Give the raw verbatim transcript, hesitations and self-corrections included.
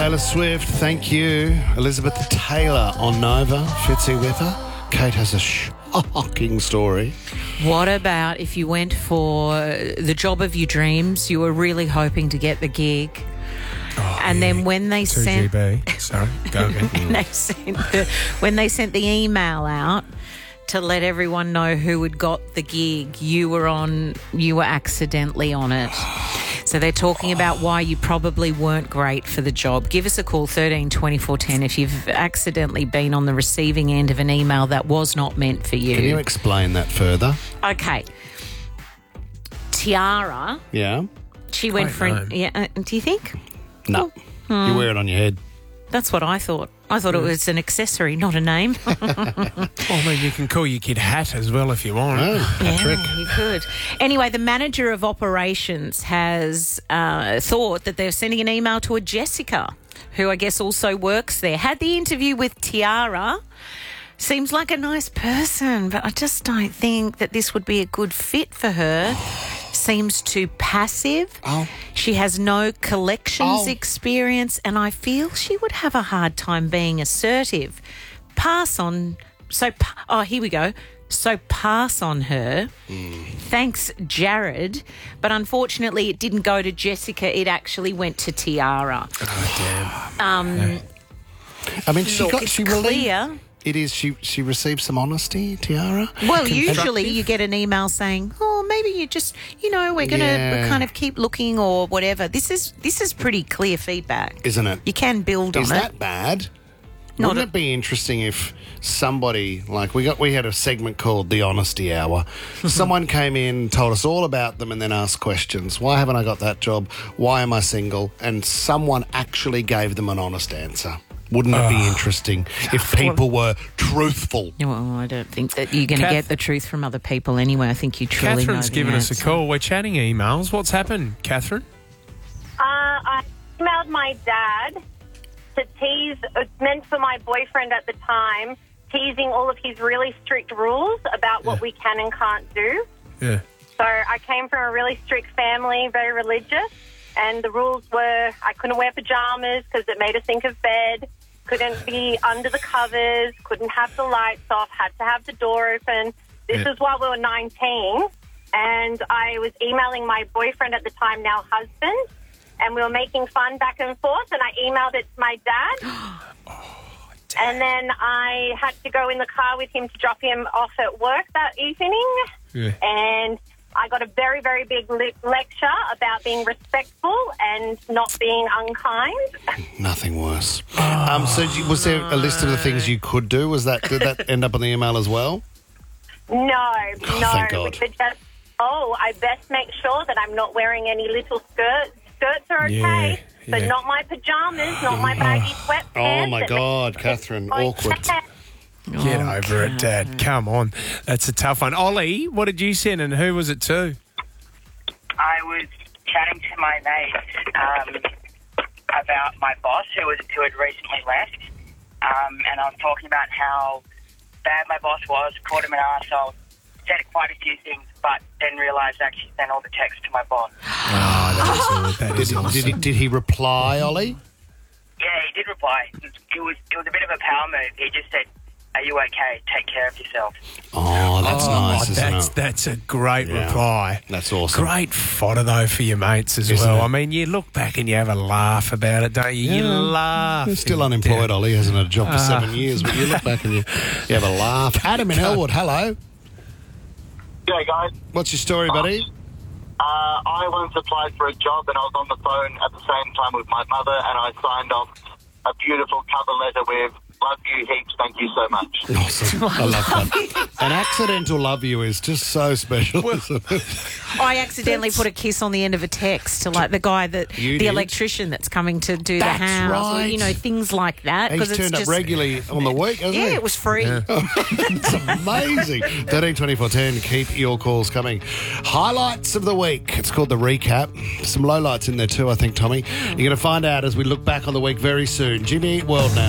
Taylor Swift. Thank you. Elizabeth Taylor on Nova. Fitzy with her. Kate has a shocking story. What about if you went for the job of your dreams, you were really hoping to get the gig, Oh, and yeah. then when they two sent... G B. Sorry, go again. when, they sent the, when they sent the email out to let everyone know who had got the gig, you were on, you were accidentally on it. So they're talking about why you probably weren't great for the job. Give us a call, thirteen twenty-four ten, if you've accidentally been on the receiving end of an email that was not meant for you. Can you explain that further? Okay. Tiara, Yeah? she went Great for an... name. Yeah, uh, do you think? No. You wear it on your head. That's what I thought. I thought it was an accessory, not a name. Well, I mean, you can call your kid Hat as well if you want. Oh, a Yeah, trick. you could. Anyway, the manager of operations has uh, thought that they're sending an email to a Jessica, who I guess also works there. Had the interview with Tiara. Seems like a nice person, but I just don't think that this would be a good fit for her. Seems too passive. Oh. She has no collections Oh. experience, and I feel she would have a hard time being assertive. Pass on. So, pa- oh, here we go. So pass on her. Thanks, Jared. But unfortunately, it didn't go to Jessica. It actually went to Tiara. Oh, damn. Um, I mean, she look, got... it's she really- clear. It is. She she received some honesty, Tiara. Well, usually you get an email saying, "Oh, maybe you just, you know, we're going to Yeah. kind of keep looking or whatever." This is this is pretty clear feedback, Isn't it? You can build Is on that it. bad? Not Wouldn't a- it be interesting if somebody, like we got, we had a segment called the Honesty Hour. Someone came in, told us all about them, and then asked questions. Why haven't I got that job? Why am I single? And someone actually gave them an honest answer. Wouldn't it be interesting if people were truthful? Well, I don't think that you're going to Kath- get the truth from other people anyway. I think you truly Catherine's know the given us a answer. call. We're chatting emails. What's happened, Catherine? Uh, I emailed my dad to tease, it's meant for my boyfriend at the time, teasing all of his really strict rules about what Yeah. we can and can't do. Yeah. So I came from a really strict family, very religious, and the rules were I couldn't wear pajamas because it made us think of bed, couldn't be under the covers, couldn't have the lights off, had to have the door open. This Yeah. is while we were nineteen, and I was emailing my boyfriend at the time, now husband, and we were making fun back and forth, and I emailed it to my dad. And then I had to go in the car with him to drop him off at work that evening, Yeah. and I got a very, very big le- lecture about being respectful and not being unkind. Nothing worse. Um, so, you- was there a list of the things you could do? Was that did that end up on the email as well? No, Oh, no. thank God. But just, oh, I best make sure that I'm not wearing any little skirts. Skirts are okay, Yeah, but yeah. not my pajamas, not my baggy sweatpants. Oh my and- God, Catherine, awkward. Get over it, Dad. Come on. That's a tough one. Ollie, what did you send and who was it to? I was chatting to my mate um, about my boss who was who had recently left, um, and I was talking about how bad my boss was, called him an arsehole, said quite a few things, but then realised I actually sent all the texts to my boss. Oh, that is, that is Did, awesome. did, he, did he reply, Ollie? Yeah, he did reply. It was it was a bit of a power move. He just said, "Are you okay? Take care of yourself." Oh, that's Oh, nice, isn't that's, it? that's a great Yeah. reply. That's awesome. Great fodder, though, for your mates as Isn't well. it? I mean, you look back and you have a laugh about it, don't you? You Yeah. laugh. He's still unemployed, Yeah. Ollie. Hasn't had a job for Ah. seven years, but you look back and you, you have a laugh. Adam in Elwood, hello. G'day, guys. What's your story, buddy? Uh, I once applied for a job and I was on the phone at the same time with my mother and I signed off a beautiful cover letter with "Love you heaps, thank you so much." Awesome. I love that. An accidental love you is just so special, isn't it? I accidentally put a kiss on the end of a text to like the guy that You the did? electrician that's coming to do That's the house, or, right. you know, things like that. He's 'cause it's turned up just, regularly on the week, hasn't Yeah, he? it was free. It's amazing. thirteen twenty-four ten. Keep your calls coming. Highlights of the week. It's called the recap. Some lowlights in there too, I think, Tommy. You're going to find out as we look back on the week very soon. Jimmy Eat World now.